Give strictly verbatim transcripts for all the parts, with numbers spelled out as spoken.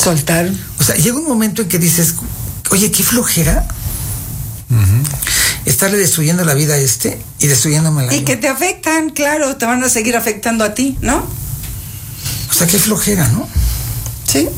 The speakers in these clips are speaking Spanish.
Soltar. O sea, llega un momento en que dices, oye, qué flojera. Uh-huh. Estarle destruyendo la vida a este y destruyéndome la vida. Y que te afectan, claro, te van a seguir afectando a ti, ¿no? O sea, qué flojera, ¿no? Sí.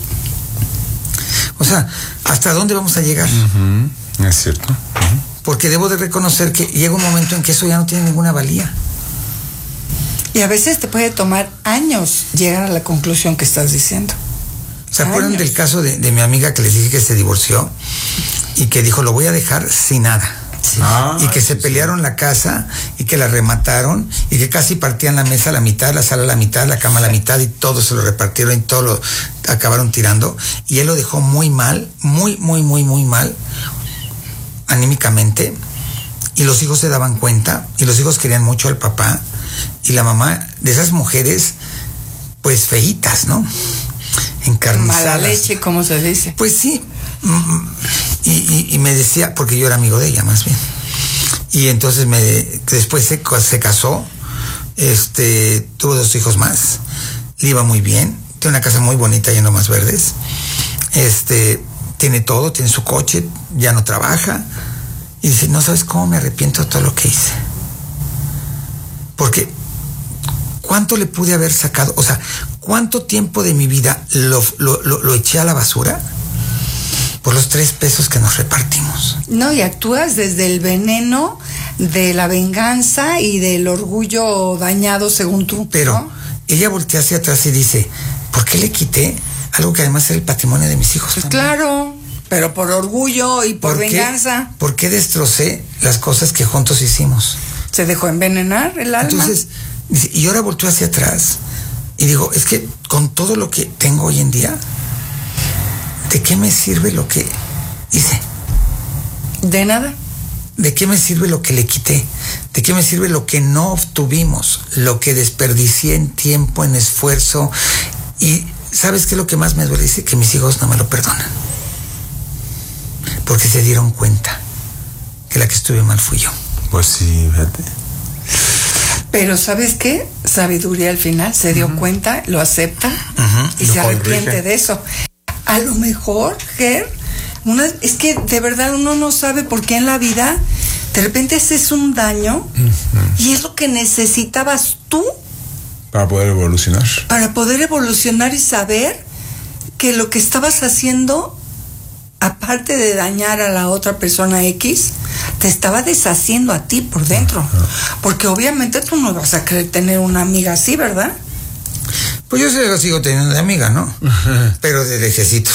O sea, ¿hasta dónde vamos a llegar? Uh-huh. Es cierto. Uh-huh. Porque debo de reconocer que llega un momento en que eso ya no tiene ninguna valía. Y a veces te puede tomar años llegar a la conclusión que estás diciendo. ¿Se acuerdan del caso de, de mi amiga que les dije que se divorció y que dijo, lo voy a dejar sin nada? Sí. Ah, y que se sí, pelearon sí. la casa y que la remataron y que casi partían la mesa a la mitad, la sala a la mitad, la cama a la mitad y todo se lo repartieron y todo lo acabaron tirando y él lo dejó muy mal, muy, muy, muy, muy mal anímicamente y los hijos se daban cuenta y los hijos querían mucho al papá y la mamá de esas mujeres pues feitas, ¿no? Encarnizadas. Mala leche, como se dice. Pues sí. Y, y, y me decía, porque yo era amigo de ella más bien. Y entonces me después se, se casó, este, tuvo dos hijos más, le iba muy bien, tiene una casa muy bonita llena de más verdes, este, tiene todo, tiene su coche, ya no trabaja. Y dice, no sabes cómo me arrepiento de todo lo que hice. Porque ¿cuánto le pude haber sacado? O sea, ¿cuánto tiempo de mi vida lo, lo, lo, lo eché a la basura por los tres pesos que nos repartimos? No, y actúas desde el veneno de la venganza y del orgullo dañado según tú. Pero ¿no? Ella voltea hacia atrás y dice, ¿por qué le quité algo que además era el patrimonio de mis hijos? Pues claro, pero por orgullo y por, ¿Por venganza. Qué, ¿Por qué destrocé las cosas que juntos hicimos? Se dejó envenenar el alma. Entonces, y ahora volteo hacia atrás y digo, es que con todo lo que tengo hoy en día, ¿de qué me sirve lo que hice? De nada. ¿De qué me sirve lo que le quité? ¿De qué me sirve lo que no obtuvimos? Lo que desperdicié en tiempo, en esfuerzo. Y ¿sabes qué es lo que más me duele? Dice que mis hijos no me lo perdonan. Porque se dieron cuenta que la que estuve mal fui yo. Pues sí, fíjate. Pero ¿sabes qué? Sabiduría al final, se dio uh-huh. cuenta, lo acepta uh-huh. y, y se arrepiente corrige. De eso. A lo mejor, Ger, una, es que de verdad uno no sabe por qué en la vida de repente haces un daño uh-huh. y es lo que necesitabas tú para poder evolucionar. Para poder evolucionar y saber que lo que estabas haciendo, aparte de dañar a la otra persona X, te estaba deshaciendo a ti por dentro. Uh-huh. Porque obviamente tú no vas a querer tener una amiga así, ¿verdad? Pues yo se la sigo teniendo de amiga, ¿no? Uh-huh. Pero de lejecitos.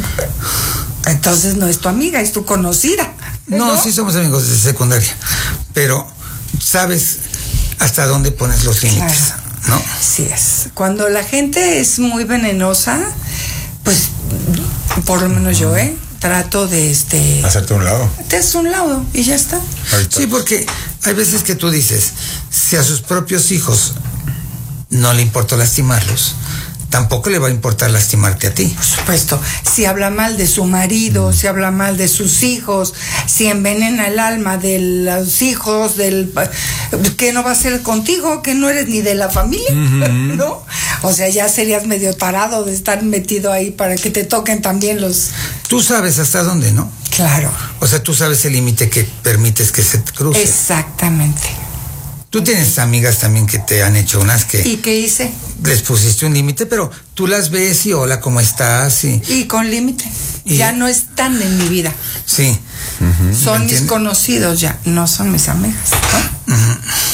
Entonces no es tu amiga, es tu conocida. No, ¿no? Sí somos amigos de secundaria. Pero sabes hasta dónde pones los límites, claro. ¿No? Sí es. Cuando la gente es muy venenosa, pues por lo menos yo, ¿eh? Trato de este... hacerte a un lado. Te haces un lado y ya está. Sí, porque hay veces que tú dices, si a sus propios hijos no le importó lastimarlos, tampoco le va a importar lastimarte a ti. Por supuesto. Si habla mal de su marido, mm. si habla mal de sus hijos, si envenena el alma de los hijos, del ¿qué no va a hacer contigo? Que no eres ni de la familia, mm-hmm. ¿no? O sea, ya serías medio tarado de estar metido ahí para que te toquen también los... Tú sabes hasta dónde, ¿no? Claro. O sea, tú sabes el límite que permites que se cruce. Exactamente. Tú tienes amigas también que te han hecho unas que... ¿Y qué hice? Les pusiste un límite, pero tú las ves y hola, ¿cómo estás? Y, y con límite. Y... ya no están en mi vida. Sí. Uh-huh. Son mis conocidos ya, no son mis amigas, ¿no? Uh-huh.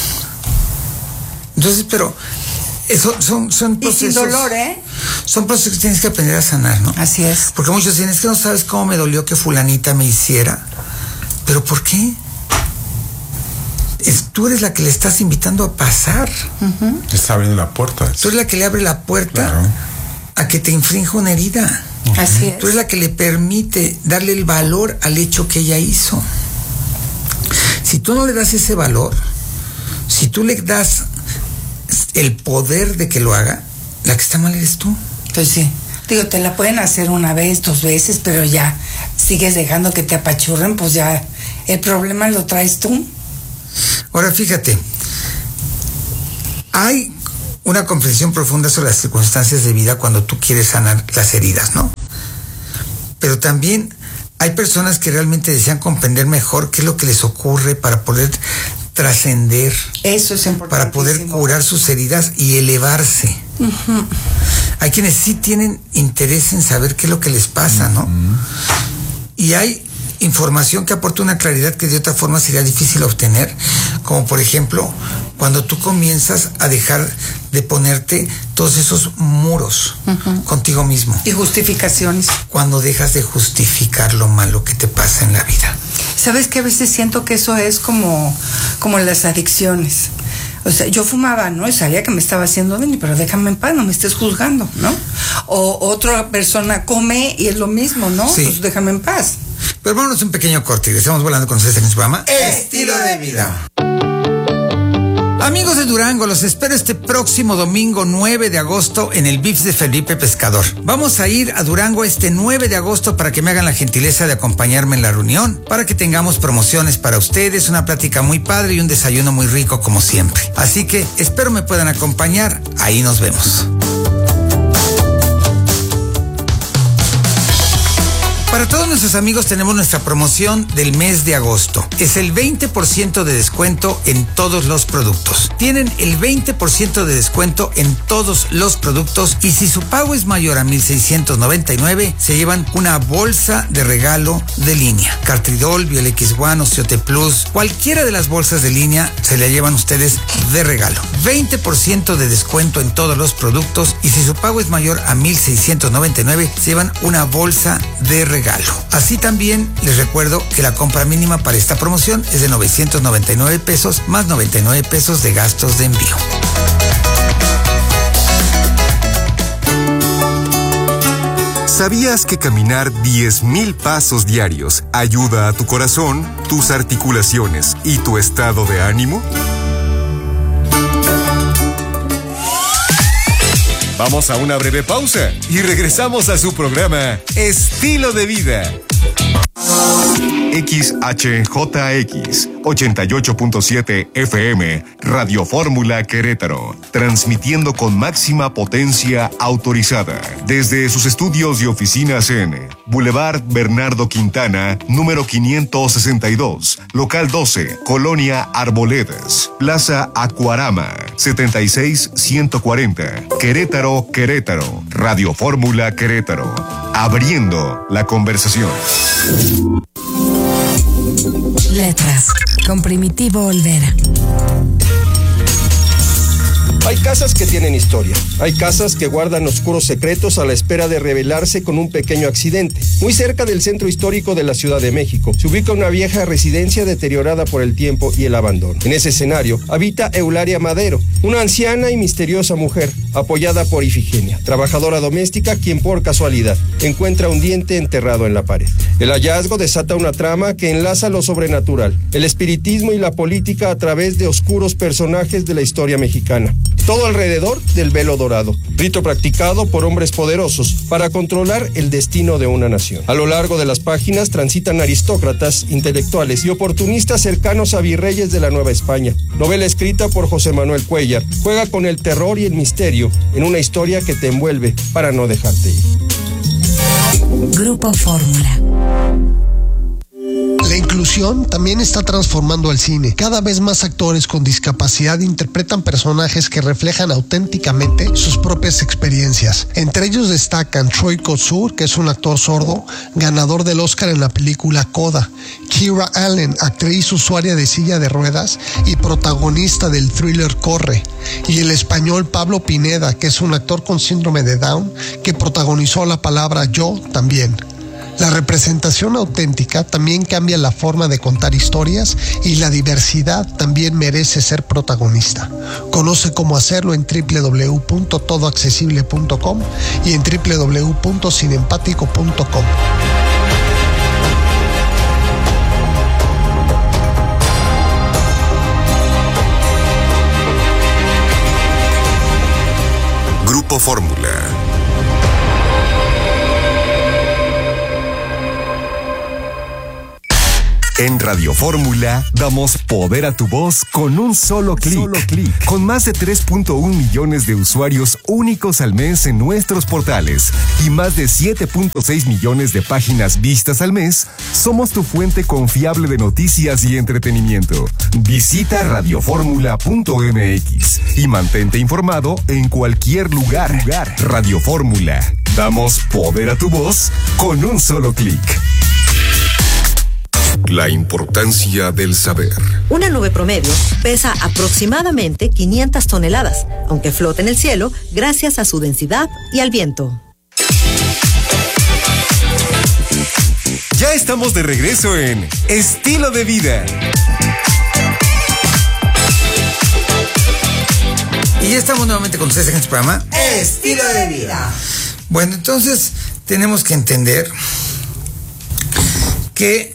Entonces, pero... Eso, son, son procesos... Y sin dolor, ¿eh? Son procesos que tienes que aprender a sanar, ¿no? Así es. Porque muchos dicen, es que no sabes cómo me dolió que fulanita me hiciera. ¿Pero por qué? Es, tú eres la que le estás invitando a pasar. Uh-huh. Te está abriendo la puerta. Tú eres la que le abre la puerta, claro, a que te infrinja una herida. Uh-huh. Así es. Tú eres la que le permite darle el valor al hecho que ella hizo. Si tú no le das ese valor, si tú le das el poder de que lo haga, la que está mal eres tú. Pues sí. Digo, te la pueden hacer una vez, dos veces, pero ya sigues dejando que te apachurren, pues ya el problema lo traes tú. Ahora fíjate, hay una comprensión profunda sobre las circunstancias de vida cuando tú quieres sanar las heridas, ¿no? pero también hay personas que realmente desean comprender mejor qué es lo que les ocurre para poder trascender. Eso es importante. Para poder curar sus heridas y elevarse. Uh-huh. Hay quienes sí tienen interés en saber qué es lo que les pasa, ¿no? Uh-huh. Y hay información que aporta una claridad que de otra forma sería difícil obtener, como por ejemplo, cuando tú comienzas a dejar de ponerte todos esos muros uh-huh. contigo mismo. Y justificaciones. Cuando dejas de justificar lo malo que te pasa en la vida. ¿Sabes qué? A veces siento que eso es como, como las adicciones. O sea, yo fumaba, ¿no? Y sabía que me estaba haciendo daño, pero déjame en paz, no me estés juzgando, ¿no? O otra persona come y es lo mismo, ¿no? Sí. Pues déjame en paz. Pero vámonos un pequeño corte y estamos volando con ustedes en su programa Estilo de Vida. Amigos de Durango, los espero este próximo domingo nueve de agosto en el V I P S de Felipe Pescador. Vamos a ir a Durango este nueve de agosto para que me hagan la gentileza de acompañarme en la reunión, para que tengamos promociones para ustedes, una plática muy padre y un desayuno muy rico como siempre. Así que espero me puedan acompañar, ahí nos vemos. Para todos nuestros amigos tenemos nuestra promoción del mes de agosto. Es el veinte por ciento de descuento en todos los productos. Tienen el veinte por ciento de descuento en todos los productos y si su pago es mayor a mil seiscientos noventa y nueve, se llevan una bolsa de regalo de línea. Cartridol, Biolex One, Osteote Plus, cualquiera de las bolsas de línea se la llevan ustedes de regalo. veinte por ciento de descuento en todos los productos y si su pago es mayor a mil seiscientos noventa y nueve, se llevan una bolsa de regalo. Así también les recuerdo que la compra mínima para esta promoción es de novecientos noventa y nueve pesos más noventa y nueve pesos de gastos de envío. ¿Sabías que caminar diez mil pasos diarios ayuda a tu corazón, tus articulaciones y tu estado de ánimo? Vamos a una breve pausa y regresamos a su programa Estilo de Vida. X H J X ochenta y ocho punto siete F M Radio Fórmula Querétaro, transmitiendo con máxima potencia autorizada desde sus estudios y oficinas en Boulevard Bernardo Quintana, número quinientos sesenta y dos, local doce, Colonia Arboledas, Plaza Acuarama, setenta y seis ciento cuarenta, Querétaro, Querétaro, Radio Fórmula Querétaro, abriendo la conversación. Letras, con Primitivo Olvera. Hay casas que tienen historia. Hay casas que guardan oscuros secretos a la espera de revelarse con un pequeño accidente. Muy cerca del centro histórico de la Ciudad de México se ubica una vieja residencia deteriorada por el tiempo y el abandono. En ese escenario habita Eulalia Madero, una anciana y misteriosa mujer, apoyada por Ifigenia, trabajadora doméstica quien por casualidad encuentra un diente enterrado en la pared. El hallazgo desata una trama que enlaza lo sobrenatural, el espiritismo y la política a través de oscuros personajes de la historia mexicana. Todo alrededor del velo dorado, rito practicado por hombres poderosos para controlar el destino de una nación. A lo largo de las páginas transitan aristócratas, intelectuales y oportunistas cercanos a virreyes de la Nueva España. Novela escrita por José Manuel Cuellar, juega con el terror y el misterio en una historia que te envuelve para no dejarte ir. Grupo Fórmula. La inclusión también está transformando al cine. Cada vez más actores con discapacidad interpretan personajes que reflejan auténticamente sus propias experiencias. Entre ellos destacan Troy Kotsur, que es un actor sordo, ganador del Oscar en la película Coda; Kira Allen, actriz usuaria de silla de ruedas y protagonista del thriller Corre; y el español Pablo Pineda, que es un actor con síndrome de Down, que protagonizó La Palabra Yo también. La representación auténtica también cambia la forma de contar historias y la diversidad también merece ser protagonista. Conoce cómo hacerlo en doble u doble u doble u punto todo accesible punto com y en doble u doble u doble u punto cinempático punto com. Grupo Fórmula. En Radio Fórmula damos poder a tu voz con un solo clic. Solo clic. Con más de tres punto uno millones de usuarios únicos al mes en nuestros portales y más de siete punto seis millones de páginas vistas al mes, somos tu fuente confiable de noticias y entretenimiento. Visita radioformula punto m x y mantente informado en cualquier lugar. Radio Fórmula. Damos poder a tu voz con un solo clic. La importancia del saber. Una nube promedio pesa aproximadamente quinientas toneladas, aunque flota en el cielo gracias a su densidad y al viento. Ya estamos de regreso en Estilo de Vida. Y ya estamos nuevamente con ustedes en este programa Estilo de Vida. Bueno, entonces tenemos que entender que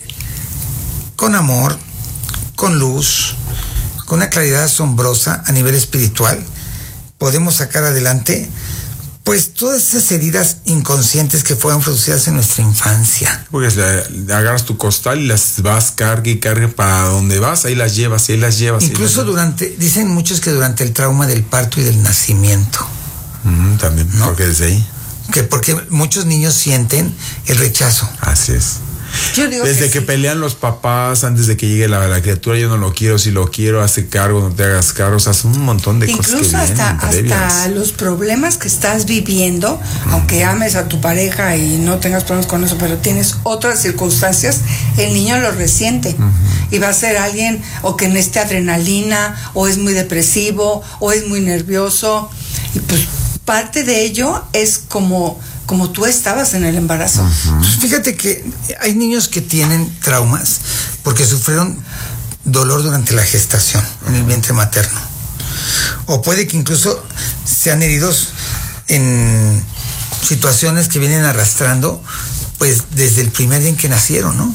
con amor, con luz, con una claridad asombrosa a nivel espiritual, podemos sacar adelante pues todas esas heridas inconscientes que fueron producidas en nuestra infancia. Pues agarras tu costal y las vas cargue y cargue para donde vas, ahí las llevas, ahí las llevas. Incluso las durante, llevas. Dicen muchos que durante el trauma del parto y del nacimiento. Mm, también, ¿no? Porque desde ahí. Que porque muchos niños sienten el rechazo. Así es. Yo digo Desde que, que sí. pelean los papás antes de que llegue la, la criatura, yo no lo quiero, si lo quiero, hace cargo, no te hagas cargo, o sea, son un montón de Incluso cosas que hasta, vienen hasta los problemas que estás viviendo, uh-huh. aunque ames a tu pareja y no tengas problemas con eso, pero tienes otras circunstancias, el niño lo resiente. Uh-huh. Y va a ser alguien o que necesite adrenalina, o es muy depresivo, o es muy nervioso. Y pues parte de ello es como... como tú estabas en el embarazo. Uh-huh. Fíjate que hay niños que tienen traumas porque sufrieron dolor durante la gestación en el vientre materno. O puede que incluso sean heridos en situaciones que vienen arrastrando pues desde el primer día en que nacieron, ¿no?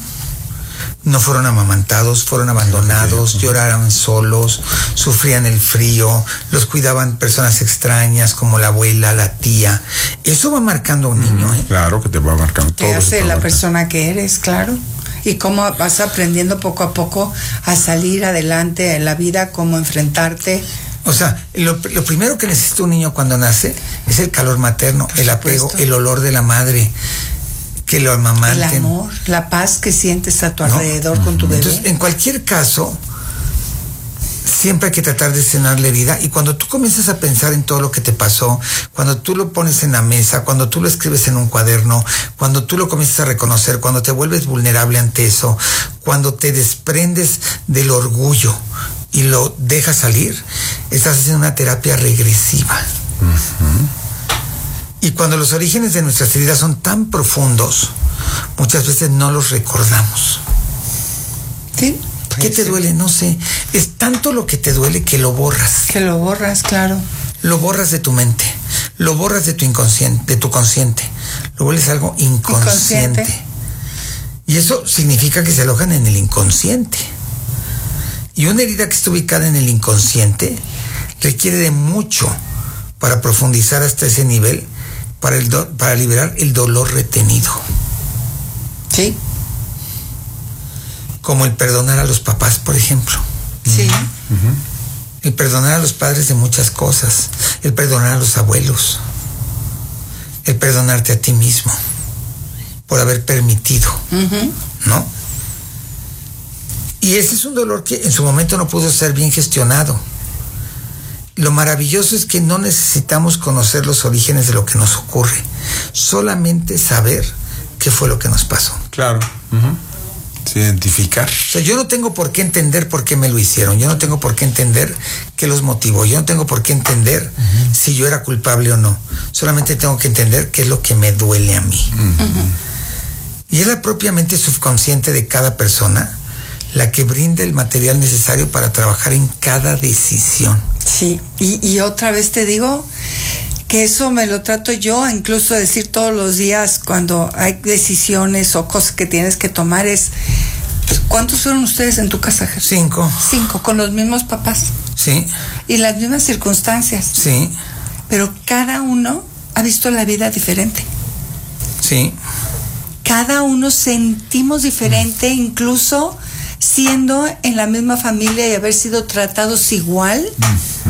No fueron amamantados, fueron abandonados, uh-huh. lloraron solos, sufrían el frío, los cuidaban personas extrañas como la abuela, la tía. Eso va marcando a un niño, ¿eh? Claro que te va marcando todo. Te hace la marcando. persona que eres, claro. Y cómo vas aprendiendo poco a poco a salir adelante en la vida, cómo enfrentarte. O sea, lo, lo primero que necesita un niño cuando nace es el calor materno, el apego, el olor de la madre. Que lo amamanten. El amor, la paz que sientes a tu ¿no? alrededor uh-huh. con tu bebé. Entonces, en cualquier caso, siempre hay que tratar de sanar la herida. Y cuando tú comienzas a pensar en todo lo que te pasó, cuando tú lo pones en la mesa, cuando tú lo escribes en un cuaderno, cuando tú lo comienzas a reconocer, cuando te vuelves vulnerable ante eso, cuando te desprendes del orgullo y lo dejas salir, estás haciendo una terapia regresiva. Uh-huh. Y cuando los orígenes de nuestras heridas son tan profundos, muchas veces no los recordamos. ¿Sí? ¿Qué te duele? No sé. Es tanto lo que te duele que lo borras. Que lo borras, claro. Lo borras de tu mente, lo borras de tu inconsciente, de tu consciente. Lo vuelves algo inconsciente. inconsciente. Y eso significa que se alojan en el inconsciente. Y una herida que está ubicada en el inconsciente requiere de mucho para profundizar hasta ese nivel, para, el do, para liberar el dolor retenido. Sí. Como el perdonar a los papás, por ejemplo. Sí. Uh-huh. El perdonar a los padres de muchas cosas. El perdonar a los abuelos. El perdonarte a ti mismo por haber permitido. Uh-huh. ¿No? Y ese es un dolor que en su momento no pudo ser bien gestionado. Lo maravilloso es que no necesitamos conocer los orígenes de lo que nos ocurre, solamente saber qué fue lo que nos pasó. Claro. Uh-huh. Sí, identificar. O sea, yo no tengo por qué entender por qué me lo hicieron, yo no tengo por qué entender qué los motivó, yo no tengo por qué entender uh-huh. si yo era culpable o no, solamente tengo que entender qué es lo que me duele a mí. Uh-huh. Y es la propia mente subconsciente de cada persona la que brinda el material necesario para trabajar en cada decisión. Sí, y, y otra vez te digo que eso me lo trato yo, incluso decir todos los días cuando hay decisiones o cosas que tienes que tomar es, ¿cuántos fueron ustedes en tu casa? Cinco. Cinco, con los mismos papás. Sí. Y las mismas circunstancias. Sí. Pero cada uno ha visto la vida diferente. Sí. Cada uno sentimos diferente, incluso siendo en la misma familia y haber sido tratados igual, uh-huh.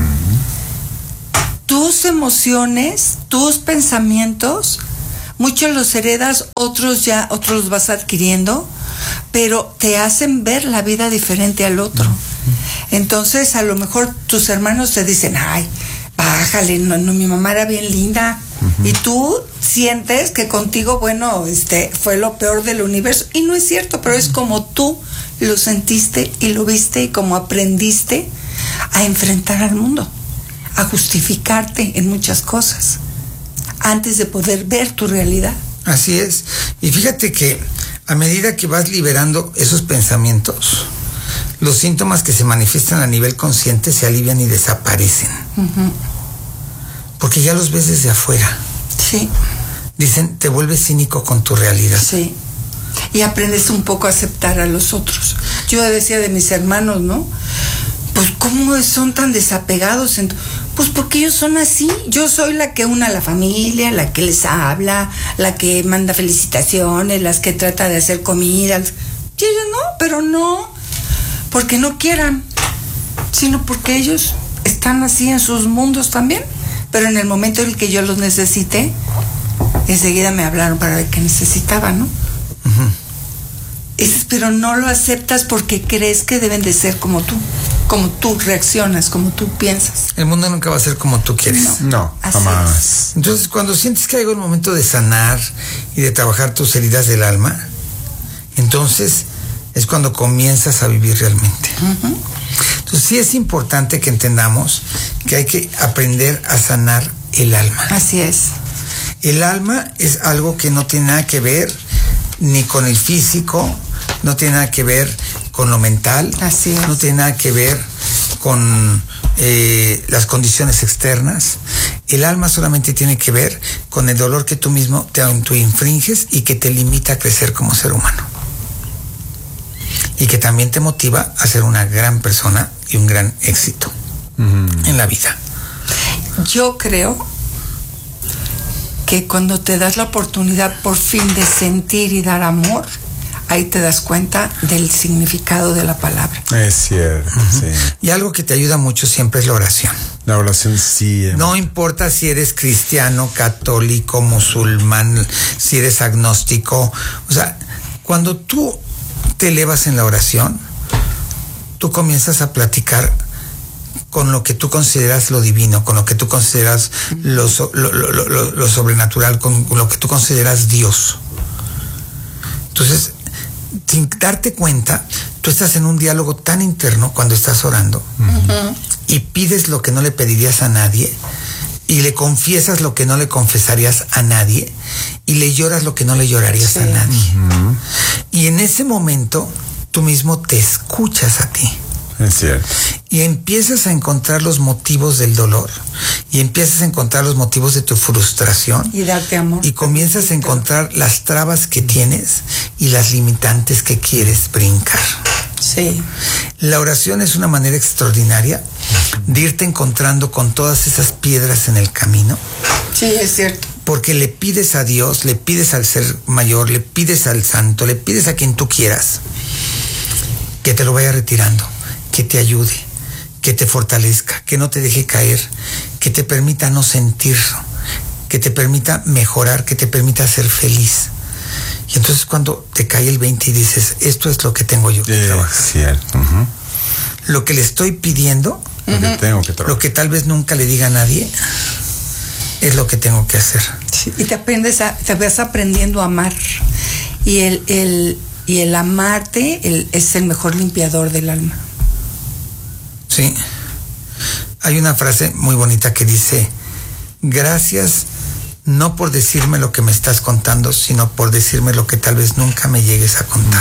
tus emociones, tus pensamientos, muchos los heredas, otros ya, otros los vas adquiriendo, pero te hacen ver la vida diferente al otro. Uh-huh. Entonces, a lo mejor tus hermanos te dicen, ay, bájale, no, no, mi mamá era bien linda. Uh-huh. Y tú sientes que contigo, bueno, este, fue lo peor del universo. Y no es cierto, pero uh-huh. es como tú lo sentiste y lo viste y como aprendiste a enfrentar al mundo, a justificarte en muchas cosas, antes de poder ver tu realidad. Así es. Y fíjate que a medida que vas liberando esos pensamientos, los síntomas que se manifiestan a nivel consciente se alivian y desaparecen. Uh-huh. Porque ya los ves desde afuera. Sí. Dicen, te vuelves cínico con tu realidad. Sí. Y aprendes un poco a aceptar a los otros. Yo decía de mis hermanos, ¿no? Pues, ¿cómo son tan desapegados? Pues porque ellos son así. Yo soy la que une a la familia, la que les habla, la que manda felicitaciones, las que trata de hacer comida. Y ellos no, pero no porque no quieran, sino porque ellos están así en sus mundos también. Pero en el momento en el que yo los necesité, enseguida me hablaron para ver qué necesitaban, ¿no? Uh-huh. Es, pero no lo aceptas porque crees que deben de ser como tú, como tú reaccionas, como tú piensas. El mundo nunca va a ser como tú quieres. No, no jamás. Entonces, cuando sientes que llegó el momento de sanar y de trabajar tus heridas del alma, entonces es cuando comienzas a vivir realmente. Uh-huh. Entonces, sí es importante que entendamos que hay que aprender a sanar el alma. Así es. El alma es algo que no tiene nada que ver ni con el físico, no tiene nada que ver con lo mental, así es. No tiene nada que ver con eh, las condiciones externas. El alma solamente tiene que ver con el dolor que tú mismo te autoinfringes y que te limita a crecer como ser humano. Y que también te motiva a ser una gran persona y un gran éxito uh-huh. en la vida. Yo creo que cuando te das la oportunidad por fin de sentir y dar amor, ahí te das cuenta del significado de la palabra. Es cierto, uh-huh. sí. Y algo que te ayuda mucho siempre es la oración. La oración sí. No importa si eres cristiano, católico, musulmán, si eres agnóstico. O sea, cuando tú te elevas en la oración, tú comienzas a platicar con lo que tú consideras lo divino, con lo que tú consideras lo, lo, lo, lo, lo sobrenatural, con lo que tú consideras Dios. Entonces, sin darte cuenta, tú estás en un diálogo tan interno cuando estás orando uh-huh. y pides lo que no le pedirías a nadie y le confiesas lo que no le confesarías a nadie y le lloras lo que no le llorarías sí. a nadie. Uh-huh. Y en ese momento tú mismo te escuchas a ti. Es cierto. Y empiezas a encontrar los motivos del dolor y empiezas a encontrar los motivos de tu frustración y darte amor. Y comienzas a encontrar las trabas que tienes y las limitantes que quieres brincar. Sí. La oración es una manera extraordinaria de irte encontrando con todas esas piedras en el camino. Sí, es cierto. Porque le pides a Dios, le pides al ser mayor, le pides al santo, le pides a quien tú quieras que te lo vaya retirando, que te ayude, que te fortalezca, que no te deje caer, que te permita no sentir, que te permita mejorar, que te permita ser feliz. Y entonces cuando te cae el veinte y dices, esto es lo que tengo yo que eh, trabajar. Cierto. Uh-huh. Lo que le estoy pidiendo, lo que tengo que trabajar, lo que tal vez nunca le diga a nadie, es lo que tengo que hacer. Sí, y te aprendes a, te vas aprendiendo a amar. Y el, el, y el amarte el, es el mejor limpiador del alma. Sí. Hay una frase muy bonita que dice, gracias no por decirme lo que me estás contando, sino por decirme lo que tal vez nunca me llegues a contar.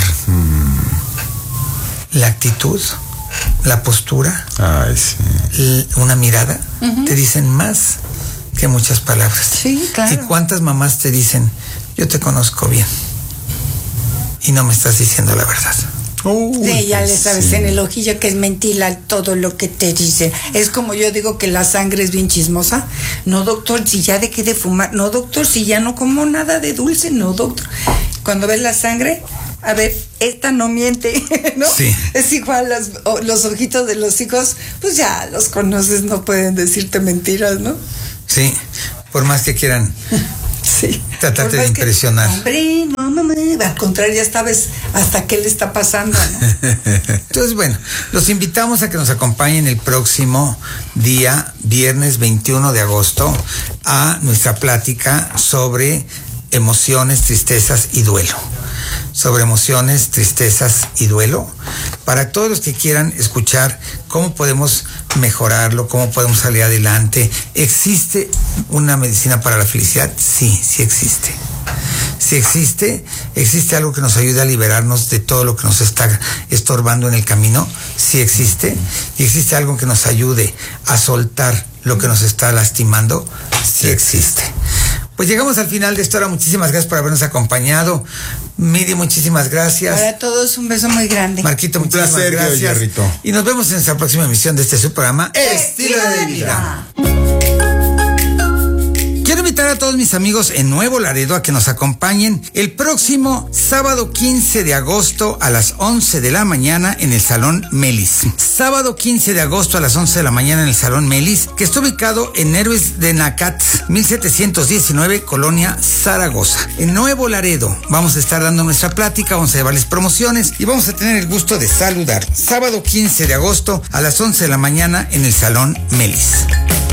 Mm. La actitud, la postura, ay, sí. l- una mirada, uh-huh. te dicen más que muchas palabras. Sí, claro. ¿Y cuántas mamás te dicen, yo te conozco bien y no me estás diciendo la verdad? Uy, sí, ya le sabes sí. en el ojillo que es mentira todo lo que te dicen. Es como yo digo que la sangre es bien chismosa. No, doctor, si ya dejé de fumar. No, doctor, si ya no como nada de dulce. No, doctor. Cuando ves la sangre, a ver, esta no miente, ¿no? Sí. Es igual, las, o, los ojitos de los hijos, pues ya los conoces, no pueden decirte mentiras, ¿no? Sí, por más que quieran. Sí. Tratarte de impresionar. Que, hombre, no, mamá, al contrario, ya sabes hasta qué le está pasando, ¿no? Entonces, bueno, los invitamos a que nos acompañen el próximo día, viernes veintiuno de agosto, a nuestra plática sobre emociones, tristezas y duelo. Sobre emociones, tristezas y duelo, para todos los que quieran escuchar cómo podemos mejorarlo, cómo podemos salir adelante. ¿Existe una medicina para la felicidad? Sí, sí existe. Sí existe, existe algo que nos ayude a liberarnos de todo lo que nos está estorbando en el camino. Sí existe. Y existe algo que nos ayude a soltar lo que nos está lastimando. Sí existe. Pues llegamos al final de esto. Ahora, muchísimas gracias por habernos acompañado. Miri, muchísimas gracias. Para todos, un beso muy grande. Marquito, un muchísimas placer, gracias. Y nos vemos en nuestra próxima emisión de este su programa, Estilo de Vida. Quiero invitar a todos mis amigos en Nuevo Laredo a que nos acompañen el próximo sábado quince de agosto a las once de la mañana en el Salón Melis. Sábado quince de agosto a las once de la mañana en el Salón Melis, que está ubicado en Héroes de Nacat, mil setecientos diecinueve, Colonia Zaragoza. En Nuevo Laredo vamos a estar dando nuestra plática, vamos a llevarles promociones y vamos a tener el gusto de saludar. Sábado quince de agosto a las once de la mañana en el Salón Melis.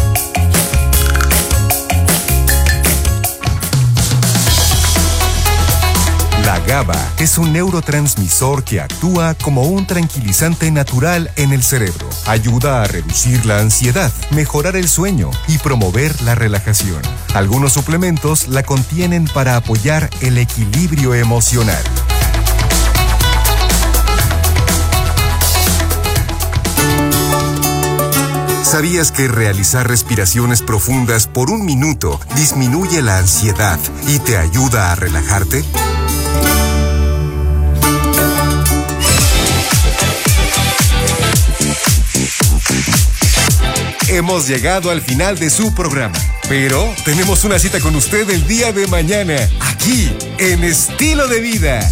La GABA es un neurotransmisor que actúa como un tranquilizante natural en el cerebro. Ayuda a reducir la ansiedad, mejorar el sueño y promover la relajación. Algunos suplementos la contienen para apoyar el equilibrio emocional. ¿Sabías que realizar respiraciones profundas por un minuto disminuye la ansiedad y te ayuda a relajarte? Hemos llegado al final de su programa, pero tenemos una cita con usted el día de mañana, aquí, en Estilo de Vida.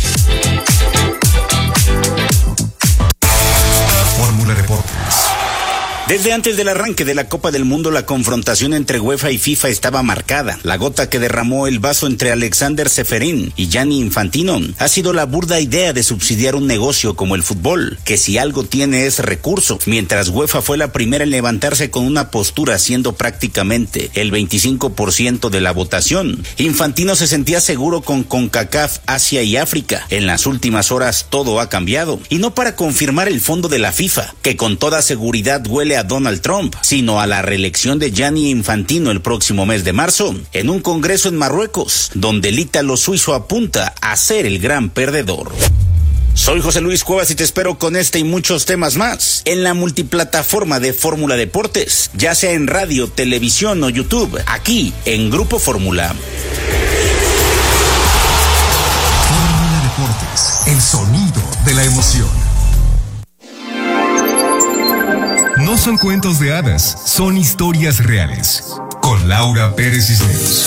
Fórmula Deportes. Desde antes del arranque de la Copa del Mundo, la confrontación entre UEFA y FIFA estaba marcada. La gota que derramó el vaso entre Alexander Ceferín y Gianni Infantino ha sido la burda idea de subsidiar un negocio como el fútbol, que si algo tiene es recurso, mientras UEFA fue la primera en levantarse con una postura siendo prácticamente el veinticinco por ciento de la votación. Infantino se sentía seguro con CONCACAF, Asia y África. En las últimas horas todo ha cambiado, y no para confirmar el fondo de la FIFA, que con toda seguridad huele a Donald Trump, sino a la reelección de Gianni Infantino el próximo mes de marzo, en un congreso en Marruecos, donde el ítalo suizo apunta a ser el gran perdedor. Soy José Luis Cuevas y te espero con este y muchos temas más en la multiplataforma de Fórmula Deportes, ya sea en radio, televisión o YouTube, aquí en Grupo Fórmula. Fórmula Deportes, el sonido de la emoción. No son cuentos de hadas, son historias reales. Con Laura Pérez Cisneros.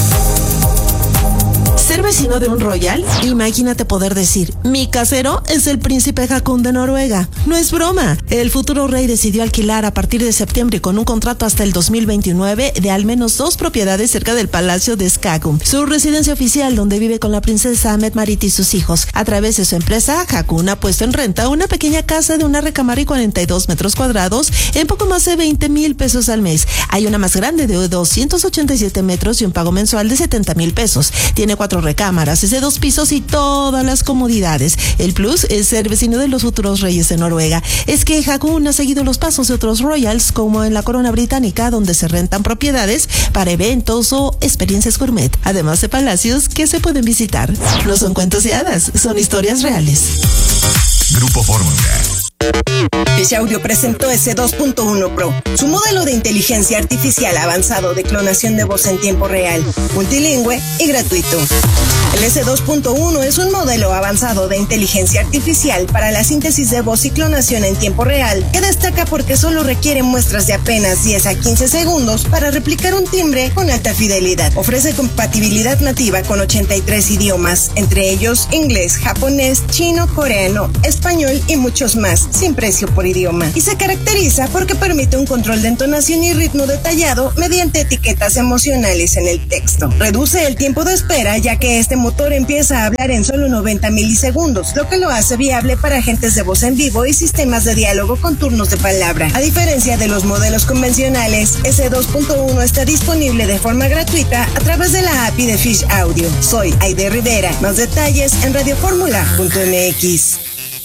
¿Ser vecino de un royal? Imagínate poder decir, mi casero es el príncipe Haakon de Noruega. No es broma. El futuro rey decidió alquilar a partir de septiembre con un contrato hasta el dos mil veintinueve de al menos dos propiedades cerca del Palacio de Skagun, su residencia oficial donde vive con la princesa Mette-Marit y sus hijos. A través de su empresa, Haakon ha puesto en renta una pequeña casa de una recámara y cuarenta y dos metros cuadrados en poco más de veinte mil pesos al mes. Hay una más grande de doscientos ochenta y siete metros y un pago mensual de setenta mil pesos. Tiene cuatro recámaras, es de dos pisos y todas las comodidades. El plus es ser vecino de los futuros reyes de Noruega. Es que Haakon ha seguido los pasos de otros royals, como en la corona británica, donde se rentan propiedades para eventos o experiencias gourmet, además de palacios que se pueden visitar. No son cuentos de hadas, son historias reales. Grupo Fórmula. Fish Audio presentó ese dos punto uno Pro, su modelo de inteligencia artificial avanzado de clonación de voz en tiempo real, multilingüe y gratuito. El ese dos punto uno es un modelo avanzado de inteligencia artificial para la síntesis de voz y clonación en tiempo real, que destaca porque solo requiere muestras de apenas diez a quince segundos para replicar un timbre con alta fidelidad. Ofrece compatibilidad nativa con ochenta y tres idiomas, entre ellos inglés, japonés, chino, coreano, español y muchos más, sin precio por idioma. Y se caracteriza porque permite un control de entonación y ritmo detallado mediante etiquetas emocionales en el texto. Reduce el tiempo de espera, ya que este motor empieza a hablar en solo noventa milisegundos, lo que lo hace viable para agentes de voz en vivo y sistemas de diálogo con turnos de palabra. A diferencia de los modelos convencionales, ese dos punto uno está disponible de forma gratuita a través de la A P I de Fish Audio. Soy Aide Rivera. Más detalles en radioformula punto m x.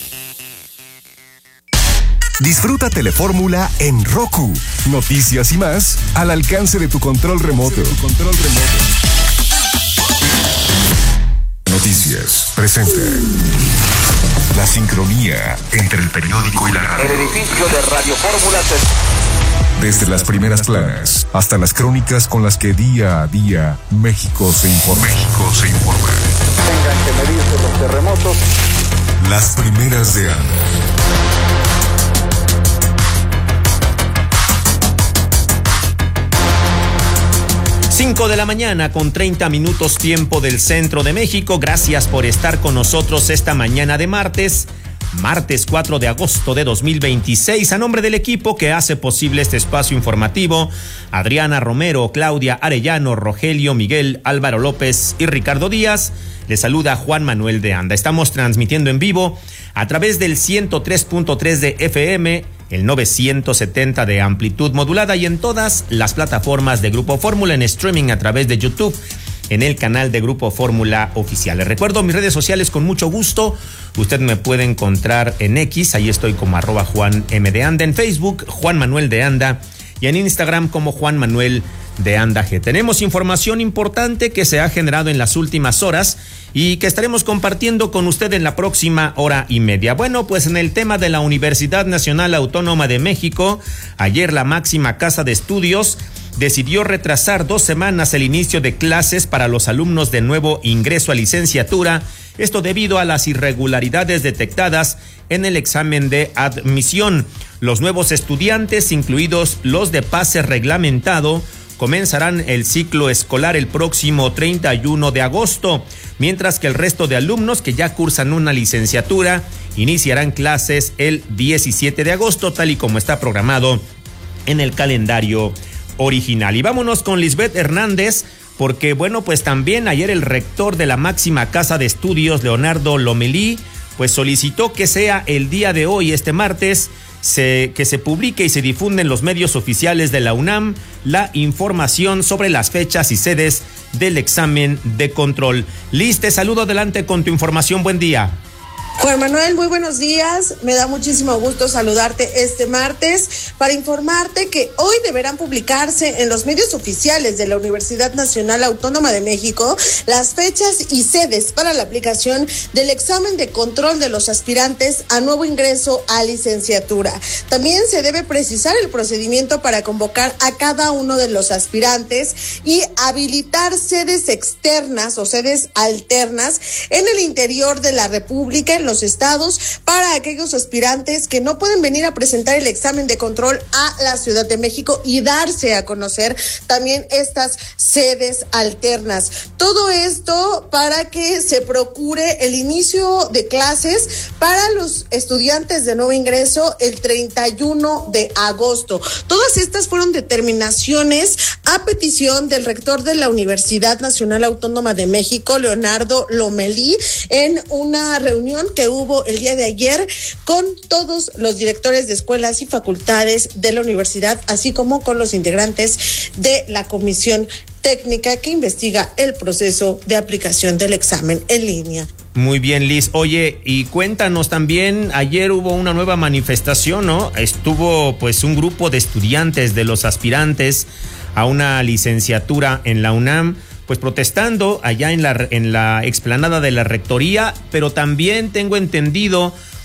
Disfruta Telefórmula en Roku. Noticias y más al alcance de tu control remoto. Tu control remoto. Noticias presenta la sincronía entre el periódico y la radio. El edificio de Radio Fórmula se... Desde las primeras planas hasta las crónicas con las que día a día México se informa. México se informa. Tengan que medirse los terremotos. Las primeras de Anda. cinco de la mañana con treinta minutos tiempo del centro de México. Gracias por estar con nosotros esta mañana de martes, martes cuatro de agosto de dos mil veintiséis. A nombre del equipo que hace posible este espacio informativo, Adriana Romero, Claudia Arellano, Rogelio, Miguel, Álvaro López y Ricardo Díaz, les saluda Juan Manuel de Anda. Estamos transmitiendo en vivo a través del ciento tres punto tres de F M, el novecientos setenta de amplitud modulada y en todas las plataformas de Grupo Fórmula en streaming a través de YouTube, en el canal de Grupo Fórmula Oficial. Les recuerdo mis redes sociales con mucho gusto. Usted me puede encontrar en X, ahí estoy como arroba Juan M de Anda, en Facebook Juan Manuel de Anda y en Instagram como Juan Manuel de Anda G. Tenemos información importante que se ha generado en las últimas horas y que estaremos compartiendo con usted en la próxima hora y media. Bueno, pues en el tema de la Universidad Nacional Autónoma de México, ayer la máxima casa de estudios decidió retrasar dos semanas el inicio de clases para los alumnos de nuevo ingreso a licenciatura, esto debido a las irregularidades detectadas en el examen de admisión. Los nuevos estudiantes, incluidos los de pase reglamentado, comenzarán el ciclo escolar el próximo treinta y uno de agosto, mientras que el resto de alumnos que ya cursan una licenciatura iniciarán clases el diecisiete de agosto, tal y como está programado en el calendario original. Y vámonos con Lisbeth Hernández, porque bueno, pues también ayer el rector de la máxima casa de estudios, Leonardo Lomelí, pues solicitó que sea el día de hoy, este martes, Se, que se publique y se difunde en los medios oficiales de la UNAM la información sobre las fechas y sedes del examen de control. Liz, te saludo, adelante con tu información. Buen día. Juan Manuel, muy buenos días. Me da muchísimo gusto saludarte este martes para informarte que hoy deberán publicarse en los medios oficiales de la Universidad Nacional Autónoma de México las fechas y sedes para la aplicación del examen de control de los aspirantes a nuevo ingreso a licenciatura. También se debe precisar el procedimiento para convocar a cada uno de los aspirantes y habilitar sedes externas o sedes alternas en el interior de la República, en los estados, para aquellos aspirantes que no pueden venir a presentar el examen de control a la Ciudad de México y darse a conocer también estas sedes alternas. Todo esto para que se procure el inicio de clases para los estudiantes de nuevo ingreso el treinta y uno de agosto. Todas estas fueron determinaciones a petición del rector de la Universidad Nacional Autónoma de México, Leonardo Lomelí, en una reunión que hubo el día de ayer con todos los directores de escuelas y facultades de la universidad, así como con los integrantes de la comisión técnica que investiga el proceso de aplicación del examen en línea. Muy bien, Liz. Oye, y cuéntanos también, ayer hubo una nueva manifestación, ¿no? Estuvo pues un grupo de estudiantes, de los aspirantes a una licenciatura en la UNAM, pues protestando allá en la, en la explanada de la rectoría, pero también tengo entendido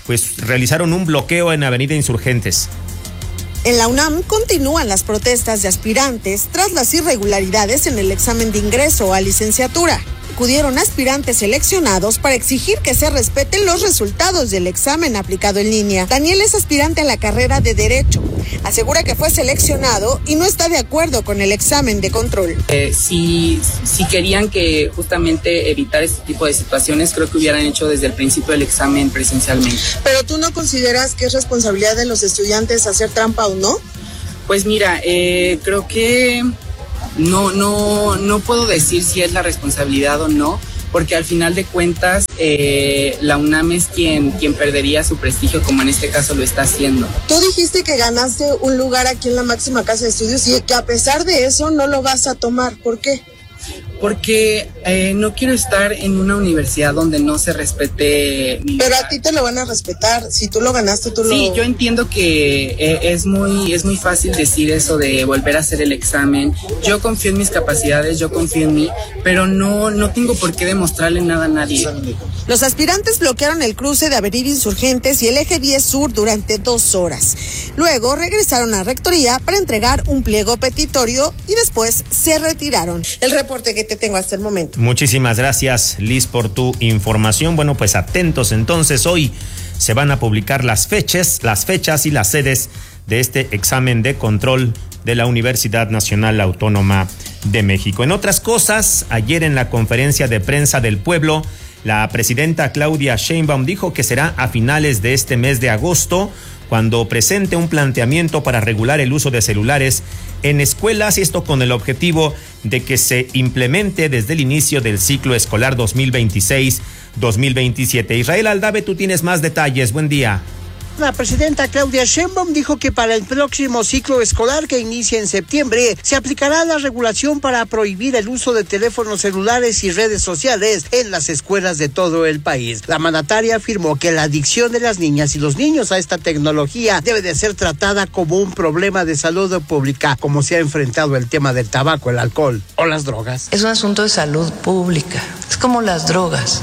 pues realizaron un bloqueo en Avenida Insurgentes. En la UNAM continúan las protestas de aspirantes tras las irregularidades en el examen de ingreso a licenciatura. Acudieron aspirantes seleccionados para exigir que se respeten los resultados del examen aplicado en línea. Daniel es aspirante a la carrera de Derecho. Asegura que fue seleccionado y no está de acuerdo con el examen de control. Eh, si, si querían que justamente evitar este tipo de situaciones, creo que hubieran hecho desde el principio el examen presencialmente. ¿Pero tú no consideras que es responsabilidad de los estudiantes hacer trampa o no? Pues mira, eh, creo que no, no, no puedo decir si es la responsabilidad o no, porque al final de cuentas eh, la UNAM es quien, quien perdería su prestigio, como en este caso lo está haciendo. Tú dijiste que ganaste un lugar aquí en la máxima casa de estudios y que a pesar de eso no lo vas a tomar. ¿Por qué? Porque eh, no quiero estar en una universidad donde no se respete mi Pero lugar. a ti te lo van a respetar, si tú lo ganaste, tú lo... Sí, yo entiendo que eh, es muy es muy fácil decir eso de volver a hacer el examen. Yo confío en mis capacidades, yo confío en mí, pero no, no tengo por qué demostrarle nada a nadie. Los aspirantes bloquearon el cruce de Avenida Insurgentes y el eje diez Sur durante dos horas. Luego regresaron a Rectoría para entregar un pliego petitorio y después se retiraron. El reporte que te tengo hasta el momento. Muchísimas gracias, Liz, por tu información. Bueno, pues atentos entonces, hoy se van a publicar las fechas, las fechas y las sedes de este examen de control de la Universidad Nacional Autónoma de México. En otras cosas, ayer en la conferencia de prensa del pueblo, la presidenta Claudia Sheinbaum dijo que será a finales de este mes de agosto cuando presente un planteamiento para regular el uso de celulares en escuelas, y esto con el objetivo de que se implemente desde el inicio del ciclo escolar dos mil veintiséis dos mil veintisiete. Israel Aldave, tú tienes más detalles. Buen día. La presidenta Claudia Sheinbaum dijo que para el próximo ciclo escolar que inicia en septiembre se aplicará la regulación para prohibir el uso de teléfonos celulares y redes sociales en las escuelas de todo el país. La mandataria afirmó que la adicción de las niñas y los niños a esta tecnología debe de ser tratada como un problema de salud pública, como se ha enfrentado el tema del tabaco, el alcohol o las drogas. Es un asunto de salud pública, es como las drogas.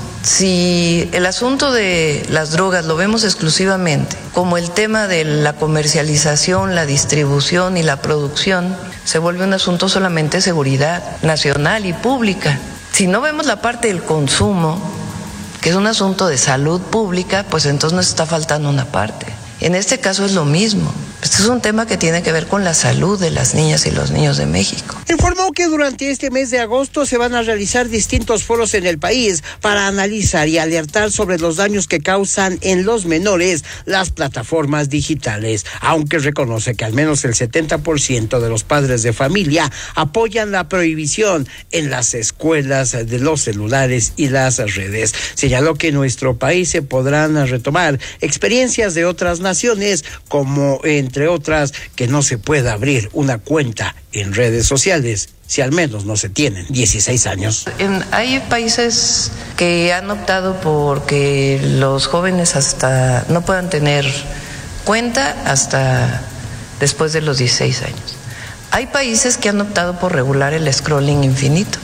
Si el asunto de las drogas lo vemos exclusivamente como el tema de la comercialización, la distribución y la producción, se vuelve un asunto solamente de seguridad nacional y pública. Si no vemos la parte del consumo, que es un asunto de salud pública, pues entonces nos está faltando una parte. En este caso es lo mismo. Este es un tema que tiene que ver con la salud de las niñas y los niños de México. Informó que durante este mes de agosto se van a realizar distintos foros en el país para analizar y alertar sobre los daños que causan en los menores las plataformas digitales, aunque reconoce que al menos el setenta por ciento de los padres de familia apoyan la prohibición en las escuelas de los celulares y las redes. Señaló que en nuestro país se podrán retomar experiencias de otras naciones, como entre otras que no se pueda abrir una cuenta en redes sociales si al menos no se tienen dieciséis años. En, hay países que han optado por que los jóvenes hasta no puedan tener cuenta hasta después de los dieciséis años. Hay países que han optado por regular el scrolling infinito.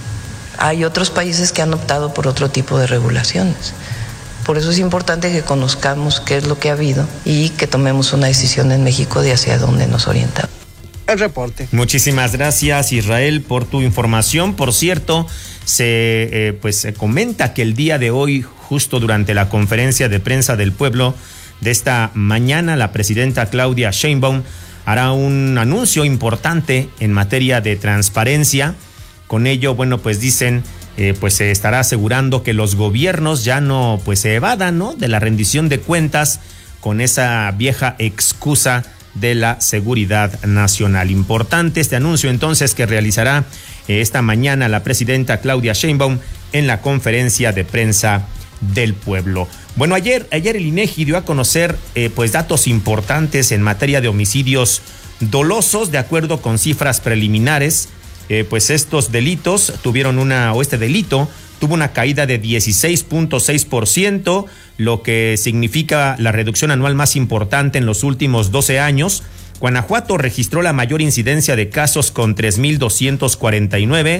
Hay otros países que han optado por otro tipo de regulaciones. Por eso es importante que conozcamos qué es lo que ha habido y que tomemos una decisión en México de hacia dónde nos orientamos. El reporte. Muchísimas gracias, Israel, por tu información. Por cierto, se eh, pues se comenta que el día de hoy, justo durante la conferencia de prensa del pueblo de esta mañana, la presidenta Claudia Sheinbaum hará un anuncio importante en materia de transparencia. Con ello, bueno, pues dicen, eh, pues se estará asegurando que los gobiernos ya no pues se evadan, ¿no?, de la rendición de cuentas con esa vieja excusa de la seguridad nacional. Importante este anuncio entonces que realizará eh, esta mañana la presidenta Claudia Sheinbaum en la conferencia de prensa del pueblo. Bueno, ayer, ayer el INEGI dio a conocer eh, pues datos importantes en materia de homicidios dolosos. De acuerdo con cifras preliminares, eh, pues estos delitos tuvieron una, o este delito tuvo una caída de dieciséis punto seis por ciento, lo que significa la reducción anual más importante en los últimos doce años. Guanajuato registró la mayor incidencia de casos con tres mil doscientos cuarenta y nueve,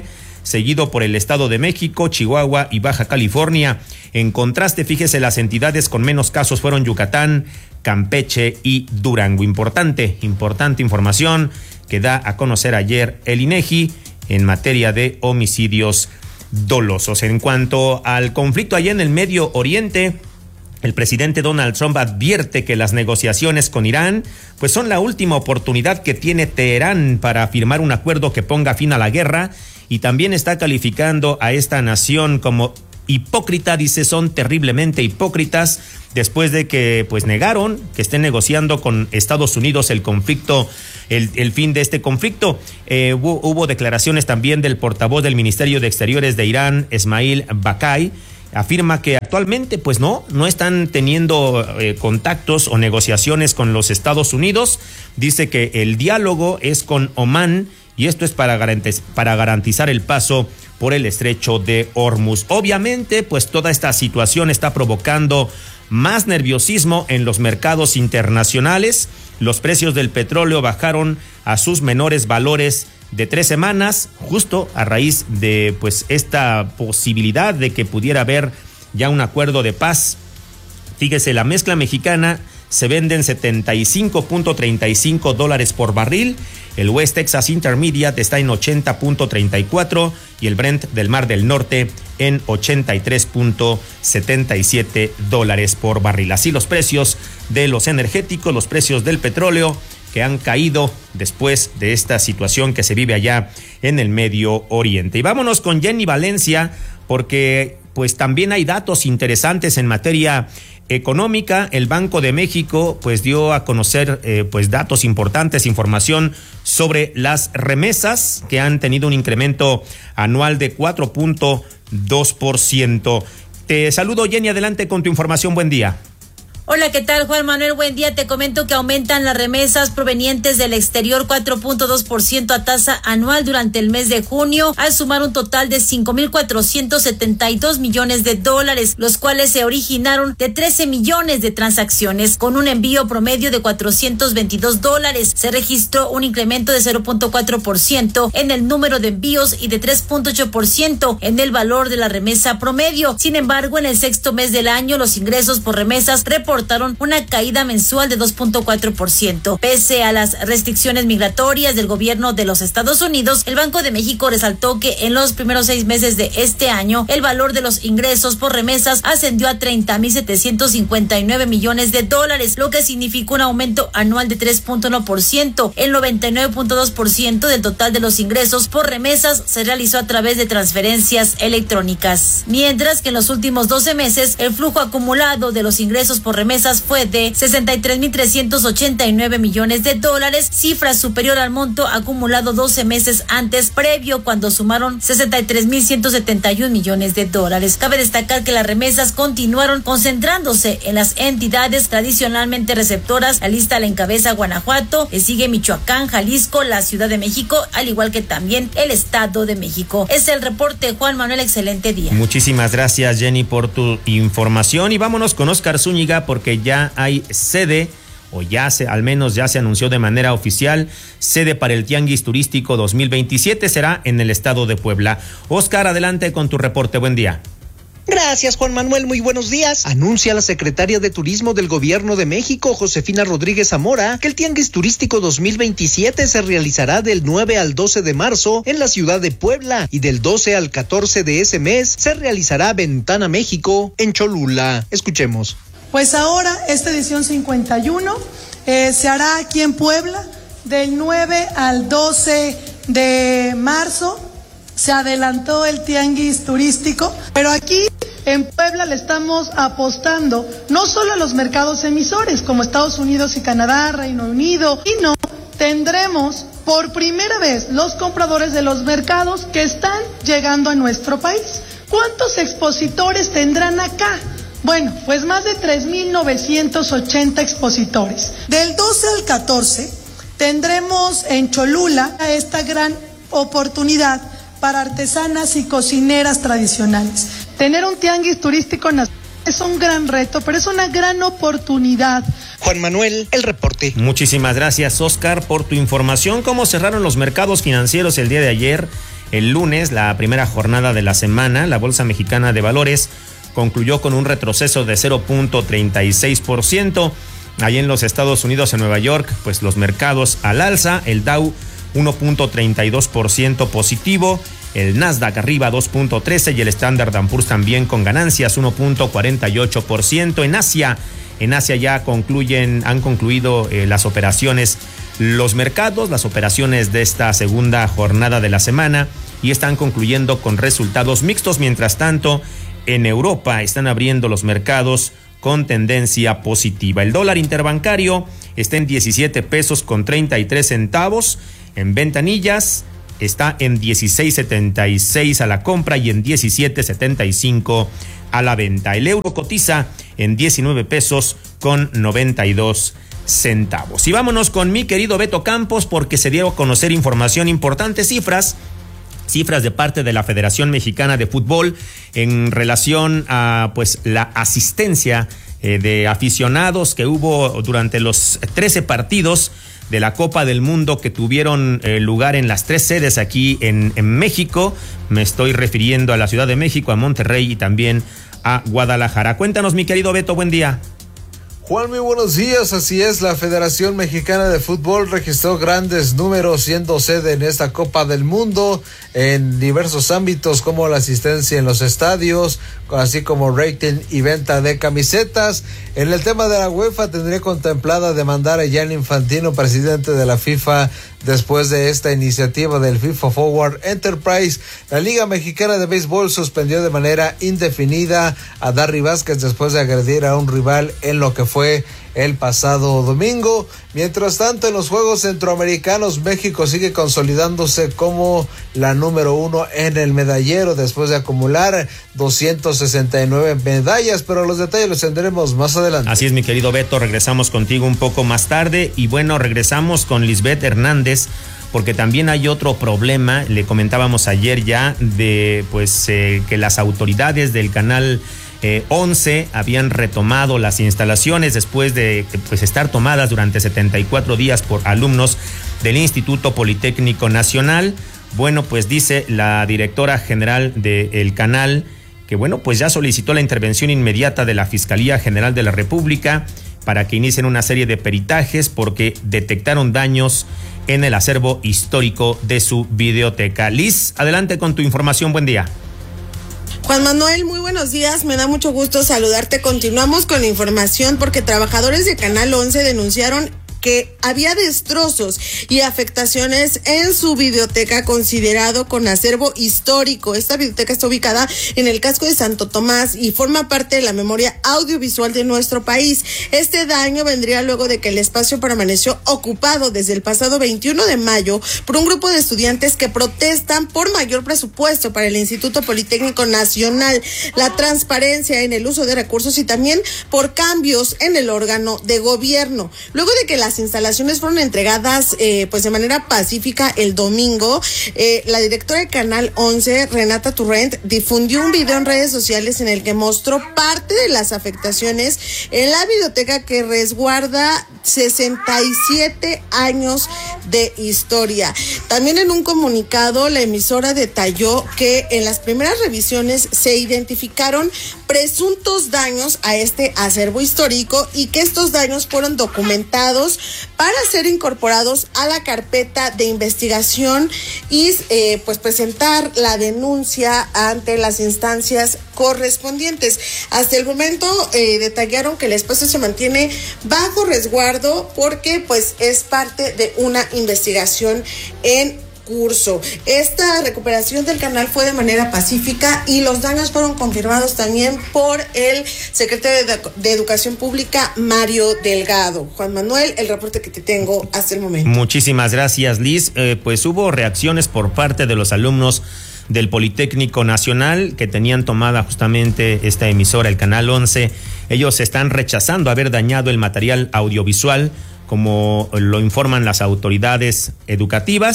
seguido por el Estado de México, Chihuahua y Baja California. En contraste, fíjese, las entidades con menos casos fueron Yucatán, Campeche y Durango. Importante, importante información que da a conocer ayer el INEGI en materia de homicidios dolosos. En cuanto al conflicto allá en el Medio Oriente, el presidente Donald Trump advierte que las negociaciones con Irán pues son la última oportunidad que tiene Teherán para firmar un acuerdo que ponga fin a la guerra, y también está calificando a esta nación como hipócrita. Dice, son terriblemente hipócritas después de que pues negaron que estén negociando con Estados Unidos el conflicto, el, el fin de este conflicto. Eh, hubo, hubo declaraciones también del portavoz del Ministerio de Exteriores de Irán, Esmail Bakai. Afirma que actualmente pues no, no están teniendo eh, contactos o negociaciones con los Estados Unidos. Dice que el diálogo es con Omán, y esto es para garantiz- para garantizar el paso por el estrecho de Hormuz. Obviamente, pues toda esta situación está provocando más nerviosismo en los mercados internacionales. Los precios del petróleo bajaron a sus menores valores de tres semanas, justo a raíz de pues esta posibilidad de que pudiera haber ya un acuerdo de paz. Fíjese, la mezcla mexicana se vende en setenta y cinco punto treinta y cinco dólares por barril. El West Texas Intermediate está en ochenta punto treinta y cuatro y el Brent del Mar del Norte en ochenta y tres punto setenta y siete dólares por barril. Así los precios de los energéticos, los precios del petróleo, que han caído después de esta situación que se vive allá en el Medio Oriente. Y vámonos con Jenny Valencia, porque pues también hay datos interesantes en materia económica. El Banco de México pues dio a conocer eh, pues datos importantes, información sobre las remesas, que han tenido un incremento anual de cuatro punto dos por ciento. Te saludo, Jenny, adelante con tu información. Buen día. Hola, ¿qué tal, Juan Manuel? Buen día. Te comento que aumentan las remesas provenientes del exterior cuatro punto dos por ciento a tasa anual durante el mes de junio, al sumar un total de cinco mil cuatrocientos setenta y dos millones de dólares, los cuales se originaron de trece millones de transacciones, con un envío promedio de cuatrocientos veintidós dólares. Se registró un incremento de cero punto cuatro por ciento en el número de envíos y de tres punto ocho por ciento en el valor de la remesa promedio. Sin embargo, en el sexto mes del año, los ingresos por remesas reportaron una caída mensual de dos punto cuatro por ciento. Pese a las restricciones migratorias del gobierno de los Estados Unidos, el Banco de México resaltó que en los primeros seis meses de este año, el valor de los ingresos por remesas ascendió a treinta mil setecientos cincuenta y nueve millones de dólares, lo que significó un aumento anual de tres punto uno por ciento. El noventa y nueve punto dos por ciento del total de los ingresos por remesas se realizó a través de transferencias electrónicas. Mientras que en los últimos doce meses, el flujo acumulado de los ingresos por remesas remesas fue de sesenta y tres mil trescientos ochenta y nueve millones de dólares, cifra superior al monto acumulado doce meses antes, previo, cuando sumaron sesenta y tres mil ciento setenta y un millones de dólares. Cabe destacar que las remesas continuaron concentrándose en las entidades tradicionalmente receptoras. La lista la encabeza Guanajuato, le sigue Michoacán, Jalisco, la Ciudad de México, al igual que también el Estado de México. Es el reporte, Juan Manuel, excelente día. Muchísimas gracias, Jenny, por tu información, y vámonos con Oscar Zúñiga, porque ya hay sede, o ya se, al menos ya se anunció de manera oficial, sede para el Tianguis Turístico dos mil veintisiete, será en el estado de Puebla. Oscar, adelante con tu reporte, buen día. Gracias, Juan Manuel, muy buenos días. Anuncia la secretaria de Turismo del Gobierno de México, Josefina Rodríguez Zamora, que el Tianguis Turístico dos mil veintisiete se realizará del nueve al doce de marzo en la ciudad de Puebla, y del doce al catorce de ese mes se realizará Ventana México en Cholula. Escuchemos. Pues ahora esta edición cincuenta y uno eh, se hará aquí en Puebla del nueve al doce de marzo. Se adelantó el Tianguis Turístico, pero aquí en Puebla le estamos apostando no solo a los mercados emisores como Estados Unidos y Canadá, Reino Unido, sino tendremos por primera vez los compradores de los mercados que están llegando a nuestro país. ¿Cuántos expositores tendrán acá? Bueno, pues más de tres mil novecientos ochenta expositores. Del doce al catorce tendremos en Cholula esta gran oportunidad para artesanas y cocineras tradicionales. Tener un tianguis turístico nacional es un gran reto, pero es una gran oportunidad. Juan Manuel, el reporte. Muchísimas gracias, Oscar, por tu información. ¿Cómo cerraron los mercados financieros el día de ayer el lunes, la primera jornada de la semana, la Bolsa Mexicana de Valores concluyó con un retroceso de cero punto treinta y seis por ciento. Ahí en los Estados Unidos, en Nueva York, pues los mercados al alza, el Dow uno punto treinta y dos por ciento positivo, el Nasdaq arriba dos punto trece y el Standard and Poor's también con ganancias uno punto cuarenta y ocho por ciento. En Asia, en Asia ya concluyen, han concluido eh, las operaciones, los mercados, las operaciones de esta segunda jornada de la semana y están concluyendo con resultados mixtos. Mientras tanto, en Europa están abriendo los mercados con tendencia positiva. El dólar interbancario está en diecisiete pesos con treinta y tres centavos. En ventanillas está en dieciséis setenta y seis a la compra y en diecisiete setenta y cinco a la venta. El euro cotiza en diecinueve pesos con noventa y dos centavos. Y vámonos con mi querido Beto Campos, porque se dio a conocer información importante, cifras, cifras de parte de la Federación Mexicana de Fútbol en relación a pues la asistencia eh, de aficionados que hubo durante los trece partidos de la Copa del Mundo que tuvieron eh, lugar en las tres sedes aquí en, en México. Me estoy refiriendo a la Ciudad de México, a Monterrey y también a Guadalajara. Cuéntanos, mi querido Beto, buen día. Juan, muy buenos días. Así es, la Federación Mexicana de Fútbol registró grandes números siendo sede en esta Copa del Mundo en diversos ámbitos como la asistencia en los estadios, así como rating y venta de camisetas. En el tema de la UEFA tendría contemplada demandar a Gianni Infantino, presidente de la FIFA, después de esta iniciativa del FIFA Forward Enterprise. La Liga Mexicana de Béisbol suspendió de manera indefinida a Darry Vázquez después de agredir a un rival en lo que fue el pasado domingo. Mientras tanto, en los Juegos Centroamericanos, México sigue consolidándose como la número uno en el medallero después de acumular doscientas sesenta y nueve medallas, pero los detalles los tendremos más adelante. Así es, mi querido Beto, regresamos contigo un poco más tarde y bueno, regresamos con Lisbeth Hernández porque también hay otro problema, le comentábamos ayer ya de pues eh, que las autoridades del canal Eh, once habían retomado las instalaciones después de pues estar tomadas durante setenta y cuatro días por alumnos del Instituto Politécnico Nacional. Bueno, pues dice la directora general del canal que bueno, pues ya solicitó la intervención inmediata de la Fiscalía General de la República para que inicien una serie de peritajes porque detectaron daños en el acervo histórico de su videoteca. Liz, adelante con tu información, buen día. Juan Manuel, muy buenos días, me da mucho gusto saludarte. Continuamos con la información porque trabajadores de Canal once denunciaron que había destrozos y afectaciones en su biblioteca considerado con acervo histórico. Esta biblioteca está ubicada en el casco de Santo Tomás y forma parte de la memoria audiovisual de nuestro país. Este daño vendría luego de que el espacio permaneció ocupado desde el pasado veintiuno de mayo por un grupo de estudiantes que protestan por mayor presupuesto para el Instituto Politécnico Nacional, la transparencia en el uso de recursos y también por cambios en el órgano de gobierno. Luego de que las instalaciones fueron entregadas eh, pues de manera pacífica el domingo, eh, la directora de Canal once, Renata Turrent, difundió un video en redes sociales en el que mostró parte de las afectaciones en la biblioteca que resguarda sesenta y siete años de historia. También en un comunicado, la emisora detalló que en las primeras revisiones se identificaron presuntos daños a este acervo histórico y que estos daños fueron documentados para ser incorporados a la carpeta de investigación y eh, pues presentar la denuncia ante las instancias correspondientes. Hasta el momento eh, detallaron que el espacio se mantiene bajo resguardo porque pues es parte de una investigación en curso. Esta recuperación del canal fue de manera pacífica y los daños fueron confirmados también por el secretario de, de Educación Pública, Mario Delgado. Juan Manuel, el reporte que te tengo hasta el momento. Muchísimas gracias, Liz. Eh, pues hubo reacciones por parte de los alumnos del Politécnico Nacional que tenían tomada justamente esta emisora, el Canal once. Ellos están rechazando haber dañado el material audiovisual, como lo informan las autoridades educativas.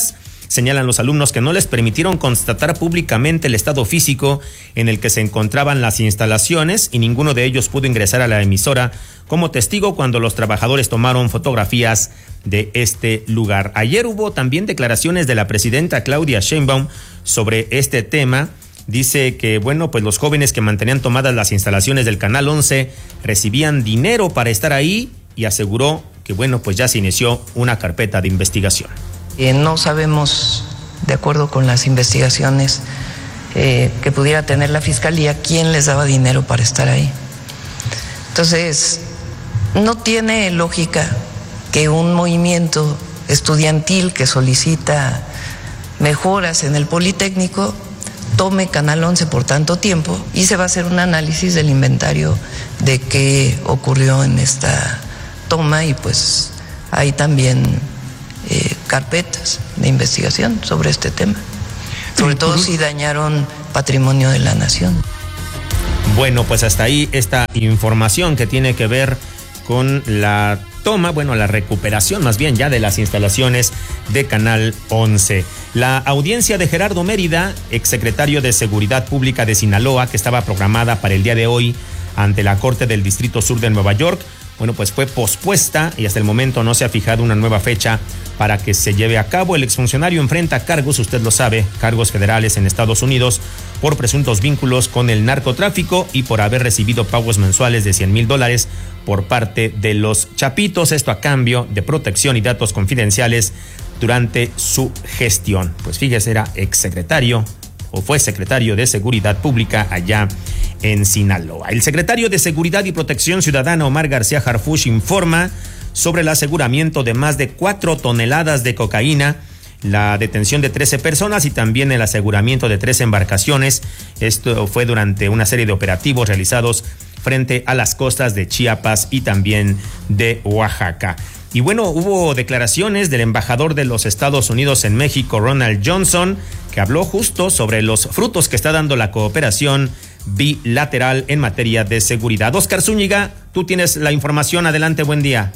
Señalan los alumnos que no les permitieron constatar públicamente el estado físico en el que se encontraban las instalaciones y ninguno de ellos pudo ingresar a la emisora como testigo cuando los trabajadores tomaron fotografías de este lugar. Ayer hubo también declaraciones de la presidenta Claudia Sheinbaum sobre este tema. Dice que, bueno, pues los jóvenes que mantenían tomadas las instalaciones del Canal once recibían dinero para estar ahí y aseguró que, bueno, pues ya se inició una carpeta de investigación. Eh, no sabemos, de acuerdo con las investigaciones eh, que pudiera tener la Fiscalía, quién les daba dinero para estar ahí. Entonces, no tiene lógica que un movimiento estudiantil que solicita mejoras en el Politécnico tome Canal once por tanto tiempo y se va a hacer un análisis del inventario de qué ocurrió en esta toma y pues hay también eh, carpetas de investigación sobre este tema, sobre todo si dañaron patrimonio de la nación. Bueno, pues hasta ahí esta información que tiene que ver con la toma, bueno, la recuperación más bien ya de las instalaciones de Canal once. La audiencia de Gerardo Mérida, exsecretario de Seguridad Pública de Sinaloa, que estaba programada para el día de hoy ante la Corte del Distrito Sur de Nueva York, bueno, pues fue pospuesta y hasta el momento no se ha fijado una nueva fecha para que se lleve a cabo. El exfuncionario enfrenta cargos, usted lo sabe, cargos federales en Estados Unidos por presuntos vínculos con el narcotráfico y por haber recibido pagos mensuales de cien mil dólares por parte de los Chapitos, esto a cambio de protección y datos confidenciales durante su gestión. Pues fíjese, era exsecretario o fue secretario de Seguridad Pública allá en Sinaloa. El secretario de Seguridad y Protección Ciudadana, Omar García Harfuch, informa sobre el aseguramiento de más de cuatro toneladas de cocaína, la detención de trece personas y también el aseguramiento de tres embarcaciones. Esto fue durante una serie de operativos realizados frente a las costas de Chiapas y también de Oaxaca. Y bueno, hubo declaraciones del embajador de los Estados Unidos en México, Ronald Johnson, que habló justo sobre los frutos que está dando la cooperación bilateral en materia de seguridad. Oscar Zúñiga, tú tienes la información. Adelante, buen día.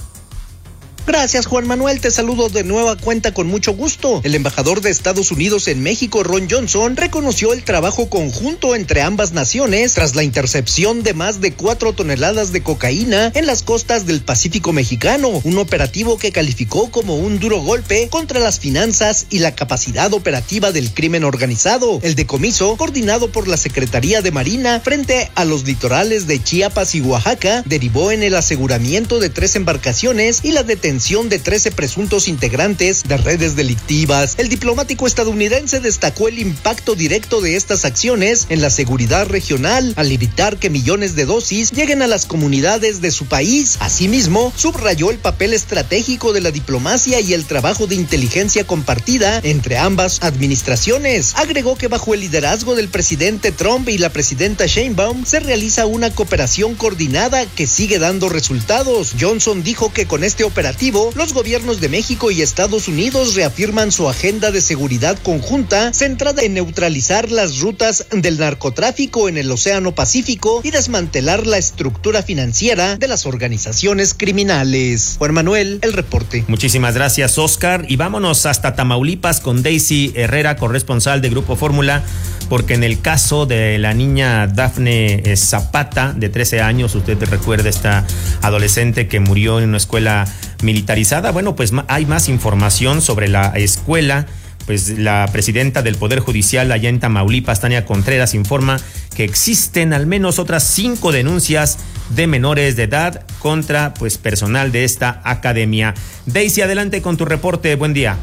Gracias, Juan Manuel, te saludo de nueva cuenta con mucho gusto. El embajador de Estados Unidos en México, Ron Johnson, reconoció el trabajo conjunto entre ambas naciones tras la intercepción de más de cuatro toneladas de cocaína en las costas del Pacífico mexicano, un operativo que calificó como un duro golpe contra las finanzas y la capacidad operativa del crimen organizado. El decomiso, coordinado por la Secretaría de Marina frente a los litorales de Chiapas y Oaxaca, derivó en el aseguramiento de tres embarcaciones y la detención de trece presuntos integrantes de redes delictivas. El diplomático estadounidense destacó el impacto directo de estas acciones en la seguridad regional al evitar que millones de dosis lleguen a las comunidades de su país. Asimismo, subrayó el papel estratégico de la diplomacia y el trabajo de inteligencia compartida entre ambas administraciones. Agregó que bajo el liderazgo del presidente Trump y la presidenta Sheinbaum se realiza una cooperación coordinada que sigue dando resultados. Johnson dijo que con este operativo los gobiernos de México y Estados Unidos reafirman su agenda de seguridad conjunta centrada en neutralizar las rutas del narcotráfico en el Océano Pacífico y desmantelar la estructura financiera de las organizaciones criminales. Juan Manuel, el reporte. Muchísimas gracias, Oscar. Y vámonos hasta Tamaulipas con Daisy Herrera, corresponsal de Grupo Fórmula, porque en el caso de la niña Dafne Zapata, de trece años, usted recuerda esta adolescente que murió en una escuela militarizada. Bueno, pues hay más información sobre la escuela. Pues la presidenta del Poder Judicial allá en Tamaulipas, Tania Contreras, informa que existen al menos otras cinco denuncias de menores de edad contra pues personal de esta academia. Daisy, adelante con tu reporte. Buen día.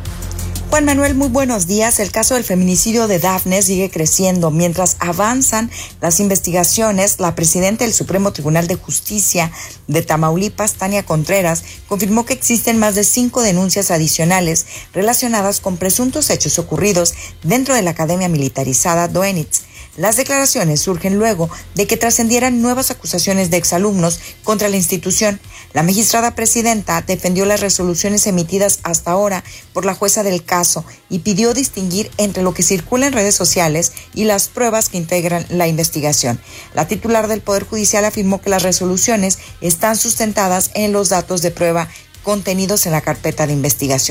Juan Manuel, muy buenos días. El caso del feminicidio de Dafne sigue creciendo. Mientras avanzan las investigaciones, la presidenta del Supremo Tribunal de Justicia de Tamaulipas, Tania Contreras, confirmó que existen más de cinco denuncias adicionales relacionadas con presuntos hechos ocurridos dentro de la Academia Militarizada Doenitz. Las declaraciones surgen luego de que trascendieran nuevas acusaciones de exalumnos contra la institución. La magistrada presidenta defendió las resoluciones emitidas hasta ahora por la jueza del caso y pidió distinguir entre lo que circula en redes sociales y las pruebas que integran la investigación. La titular del Poder Judicial afirmó que las resoluciones están sustentadas en los datos de prueba contenidos en la carpeta de investigación.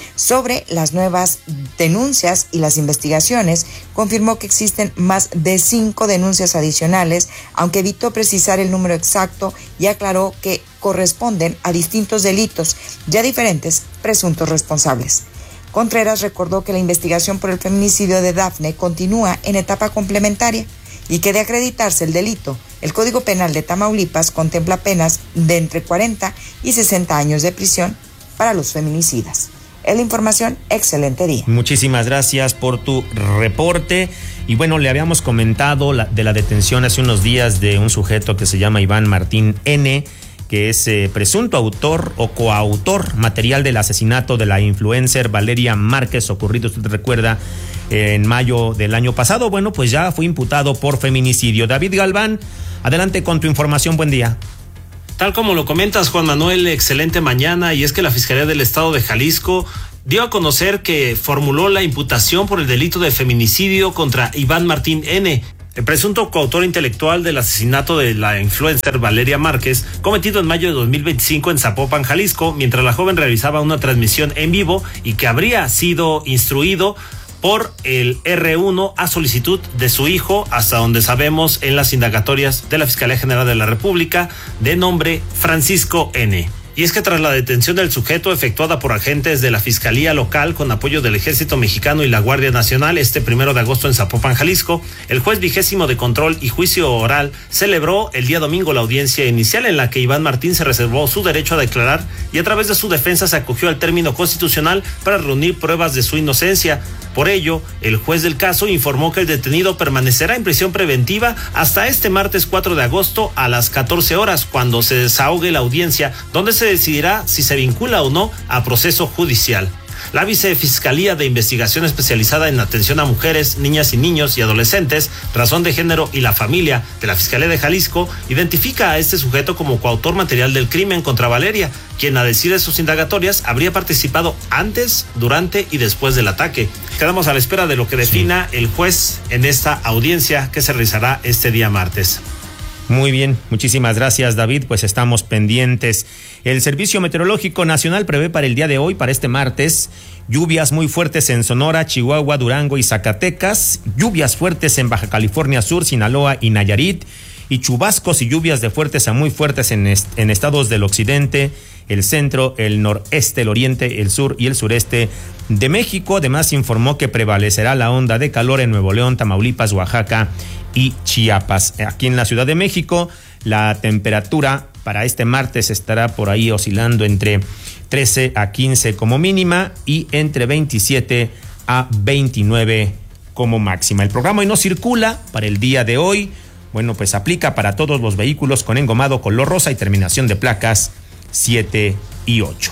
Sobre las nuevas denuncias y las investigaciones, confirmó que existen más de cinco denuncias adicionales, aunque evitó precisar el número exacto y aclaró que corresponden a distintos delitos y a diferentes presuntos responsables. Contreras recordó que la investigación por el feminicidio de Dafne continúa en etapa complementaria y que de acreditarse el delito, el Código Penal de Tamaulipas contempla penas de entre cuarenta y sesenta años de prisión para los feminicidas. Es la información, excelente día. Muchísimas gracias por tu reporte. Y bueno, le habíamos comentado la, de la detención hace unos días de un sujeto que se llama Iván Martín N., que es eh, presunto autor o coautor material del asesinato de la influencer Valeria Márquez, ocurrido, usted recuerda, eh, en mayo del año pasado. Bueno, pues ya fue imputado por feminicidio. David Galván, adelante con tu información, buen día. Tal como lo comentas, Juan Manuel, excelente mañana, y es que la Fiscalía del Estado de Jalisco dio a conocer que formuló la imputación por el delito de feminicidio contra Iván Martín N., el presunto coautor intelectual del asesinato de la influencer Valeria Márquez, cometido en mayo de dos mil veinticinco en Zapopan, Jalisco, mientras la joven realizaba una transmisión en vivo y que habría sido instruido por el erre uno a solicitud de su hijo, hasta donde sabemos en las indagatorias de la Fiscalía General de la República, de nombre Francisco N. Y es que tras la detención del sujeto efectuada por agentes de la Fiscalía Local con apoyo del Ejército Mexicano y la Guardia Nacional este primero de agosto en Zapopan, Jalisco, el juez vigésimo de control y juicio oral celebró el día domingo la audiencia inicial en la que Iván Martín se reservó su derecho a declarar y a través de su defensa se acogió al término constitucional para reunir pruebas de su inocencia. Por ello, el juez del caso informó que el detenido permanecerá en prisión preventiva hasta este martes cuatro de agosto a las catorce horas, cuando se desahogue la audiencia, donde se decidirá si se vincula o no a proceso judicial. La Vicefiscalía de Investigación Especializada en Atención a Mujeres, Niñas y Niños y Adolescentes, Razón de Género y la Familia de la Fiscalía de Jalisco identifica a este sujeto como coautor material del crimen contra Valeria, quien a decir de sus indagatorias habría participado antes, durante y después del ataque. Quedamos a la espera de lo que defina el juez en esta audiencia que se realizará este día martes. Muy bien, muchísimas gracias, David, pues estamos pendientes. El Servicio Meteorológico Nacional prevé para el día de hoy, para este martes, lluvias muy fuertes en Sonora, Chihuahua, Durango y Zacatecas, lluvias fuertes en Baja California Sur, Sinaloa y Nayarit, y chubascos y lluvias de fuertes a muy fuertes en, est- en estados del occidente, el centro, el noreste, el oriente, el sur y el sureste de México. Además, informó que prevalecerá la onda de calor en Nuevo León, Tamaulipas, Oaxaca y Chiapas. Aquí en la Ciudad de México, la temperatura para este martes estará por ahí oscilando entre trece a quince como mínima y entre veintisiete a veintinueve como máxima. El programa hoy no circula para el día de hoy. Bueno, pues aplica para todos los vehículos con engomado color rosa y terminación de placas siete y ocho.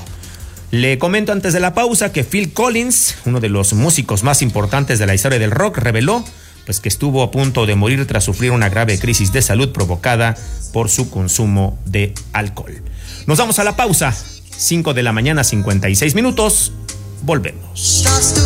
Le comento antes de la pausa que Phil Collins, uno de los músicos más importantes de la historia del rock, reveló pues que estuvo a punto de morir tras sufrir una grave crisis de salud provocada por su consumo de alcohol. Nos vamos a la pausa, cinco de la mañana, cincuenta y seis minutos, volvemos.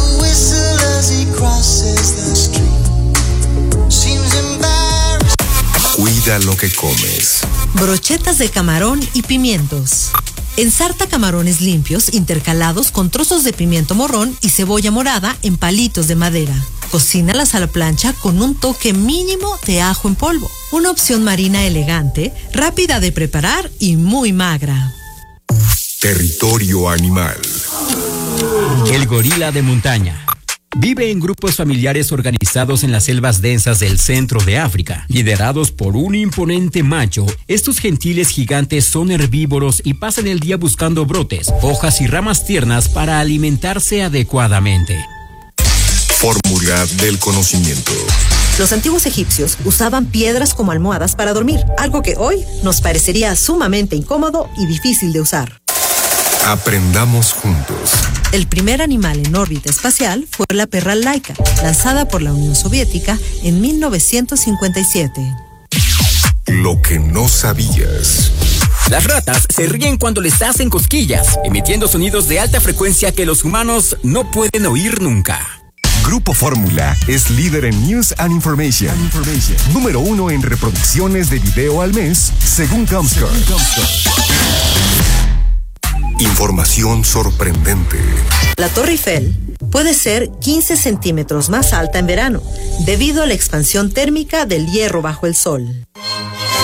Cuida lo que comes. Brochetas de camarón y pimientos. Ensarta camarones limpios intercalados con trozos de pimiento morrón y cebolla morada en palitos de madera. Cocínalas a la plancha con un toque mínimo de ajo en polvo. Una opción marina elegante, rápida de preparar y muy magra. Territorio animal. El gorila de montaña. Vive en grupos familiares organizados en las selvas densas del centro de África, liderados por un imponente macho. Estos gentiles gigantes son herbívoros y pasan el día buscando brotes, hojas y ramas tiernas para alimentarse adecuadamente. Fórmula del conocimiento. Los antiguos egipcios usaban piedras como almohadas para dormir, algo que hoy nos parecería sumamente incómodo y difícil de usar. Aprendamos juntos. El primer animal en órbita espacial fue la perra Laika, lanzada por la Unión Soviética en mil novecientos cincuenta y siete. Lo que no sabías. Las ratas se ríen cuando les hacen cosquillas, emitiendo sonidos de alta frecuencia que los humanos no pueden oír nunca. Grupo Fórmula es líder en News and Information. And Information. Número uno en reproducciones de video al mes, según Comscore. Información sorprendente. La Torre Eiffel puede ser quince centímetros más alta en verano, debido a la expansión térmica del hierro bajo el sol.